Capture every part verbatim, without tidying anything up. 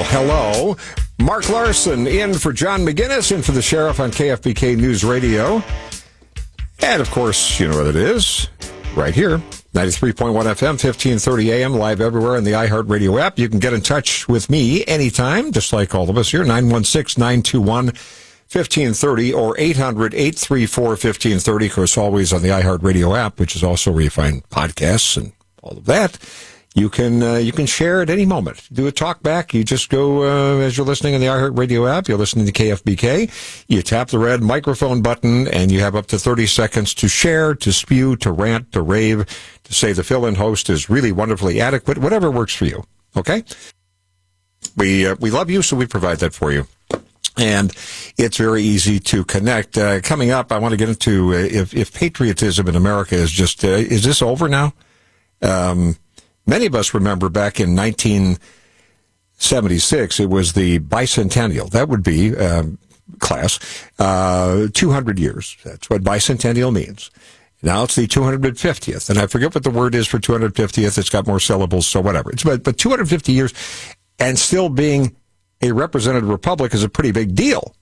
Hello. Mark Larson in for John McGinnis, in for the Sheriff on K F B K News Radio. And, of course, you know what it is. Right here. ninety-three point one F M, fifteen thirty A M, live everywhere in the iHeartRadio app. You can get in touch with me anytime, just like all of us here, nine one six, nine two one, fifteen thirty or eight hundred, eight three four, fifteen thirty. Of course, always on the iHeartRadio app, which is also where you find podcasts and all of that. You can uh, you can share at any moment. Do a talk back. You just go, uh, as you're listening on the iHeartRadio app, you're listening to K F B K. You tap the red microphone button, and you have up to thirty seconds to share, to spew, to rant, to rave, to say the fill-in host is really wonderfully adequate, whatever works for you. Okay? We, uh, we love you, so we provide that for you. And it's very easy to connect. Uh, coming up, I want to get into uh, if, if patriotism in America is just, uh, is this over now? Um... Many of us remember back in nineteen seventy-six, it was the bicentennial. That would be, um, class, uh, two hundred years. That's what bicentennial means. Now it's the two hundred fiftieth, and I forget what the word is for two hundred fiftieth. It's got more syllables, so whatever. It's but, but two hundred fifty years, and still being a represented republic is a pretty big deal.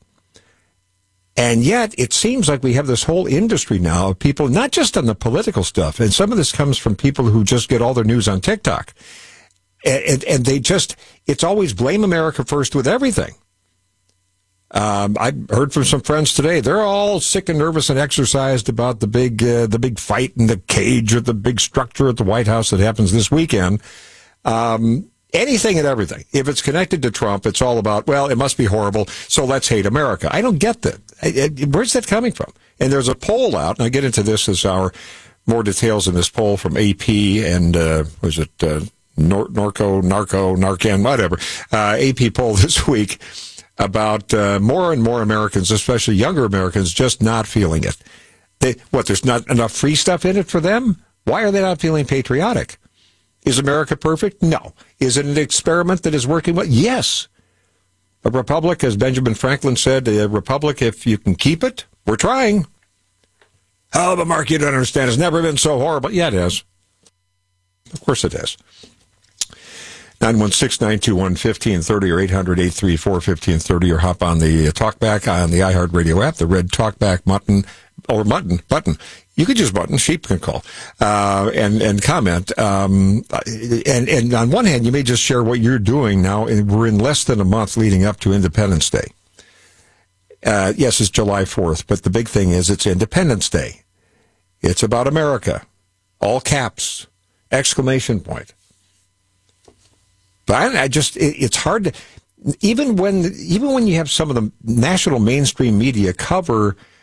And yet, it seems like we have this whole industry now of people, not just on the political stuff, and some of this comes from people who just get all their news on TikTok. And, and, and they just, it's always blame America first with everything. Um, I heard from some friends today, they're all sick and nervous and exercised about the big, uh, the big fight in the cage or the big structure at the White House that happens this weekend. Um, Anything and everything. If it's connected to Trump, it's all about, well, it must be horrible, so let's hate America. I don't get that. I, I, where's that coming from? And there's a poll out, and I get into this this hour, more details in this poll from A P and, uh, was it, uh, Nor- Norco, Narco, Narcan, whatever, uh, A P poll this week about, uh, more and more Americans, especially younger Americans, just not feeling it. They, what, there's not enough free stuff in it for them? Why are they not feeling patriotic? Is America perfect? No. Is it an experiment that is working well? Yes. A republic, as Benjamin Franklin said, a republic, if you can keep it, we're trying. Oh, but Mark, you don't understand. It's never been so horrible. Yeah, it has. Of course it has. nine one six, nine two one, one five three zero or eight hundred, eight three four, one five three zero or hop on the TalkBack on the iHeartRadio app, the red TalkBack button, or button, button. You could just button, sheep can call, uh, and, and comment. Um, and, and on one hand, you may just share what you're doing now. We're in less than a month leading up to Independence Day. Uh, yes, it's July fourth, but the big thing is it's Independence Day. It's about America. All caps, exclamation point. But I, I just, it, it's hard to, even when, even when you have some of the national mainstream media cover